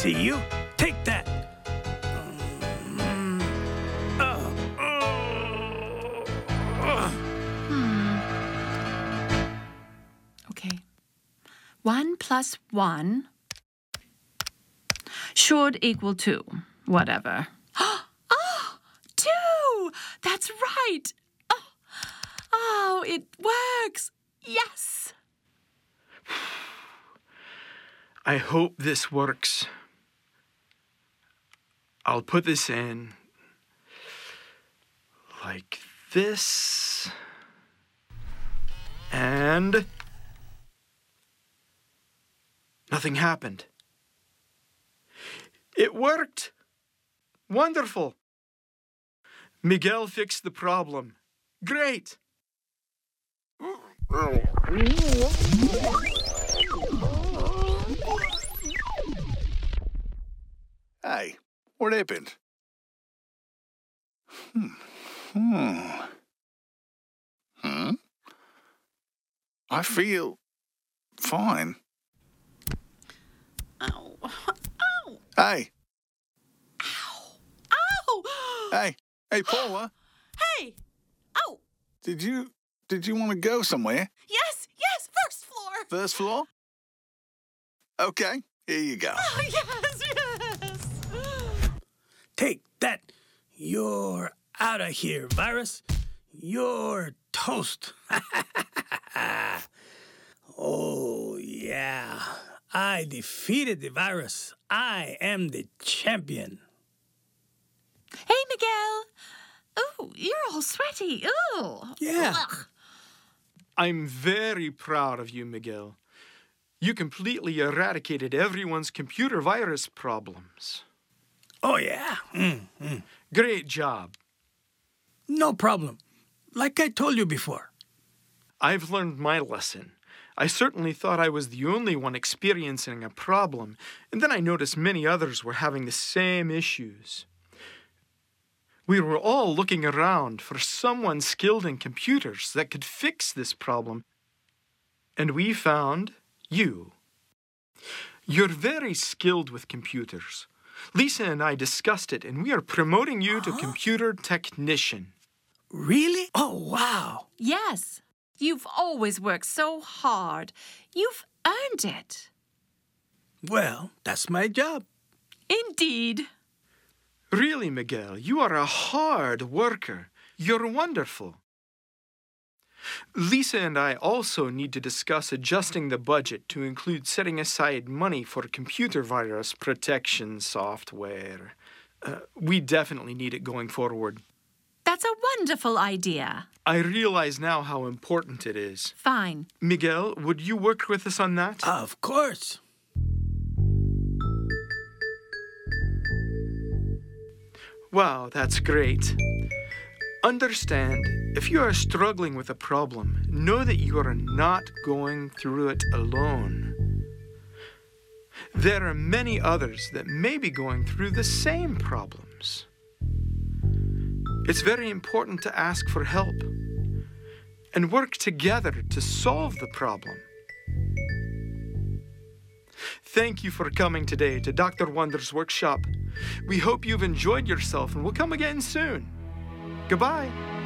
see you. Take that. Okay. 1 plus 1 should equal 2. Whatever. Oh, 2! That's right. Oh, it works. Yes. I hope this works. I'll put this in like this. And nothing happened. It worked. Wonderful. Miguel fixed the problem. Great. Hey, what happened? I feel fine. Ow. Ow. Hey, Ow. hey, Paula, Hey. Oh, did you want to go somewhere? yes, first floor. First floor? Okay, here you go. Oh, yes. Take that. You're out of here, virus. You're toast. Oh, yeah. I defeated the virus. I am the champion. Hey, Miguel. Oh, you're all sweaty. Oh. Yeah. Ugh. I'm very proud of you, Miguel. You completely eradicated everyone's computer virus problems. Oh, yeah. Great job. No problem. Like I told you before. I've learned my lesson. I certainly thought I was the only one experiencing a problem, and then I noticed many others were having the same issues. We were all looking around for someone skilled in computers that could fix this problem, and we found you. You're very skilled with computers. Lisa and I discussed it, and we are promoting you to computer technician. Really? Oh, wow. Yes. You've always worked so hard. You've earned it. Well, that's my job. Indeed. Really, Miguel, you are a hard worker. You're wonderful. Lisa and I also need to discuss adjusting the budget to include setting aside money for computer virus protection software. We definitely need it going forward. That's a wonderful idea. I realize now how important it is. Fine. Miguel, would you work with us on that? Of course. Wow, that's great. Understand, if you are struggling with a problem, know that you are not going through it alone. There are many others that may be going through the same problems. It's very important to ask for help and work together to solve the problem. Thank you for coming today to Dr. Wonder's workshop. We hope you've enjoyed yourself and will come again soon. Goodbye.